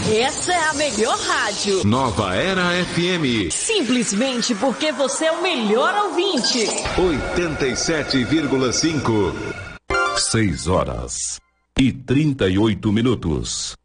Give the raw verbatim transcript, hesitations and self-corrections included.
Essa é a melhor rádio. Nova Era F M. Simplesmente porque você é o melhor ouvinte. oitenta e sete vírgula cinco. Seis horas e trinta e oito minutos.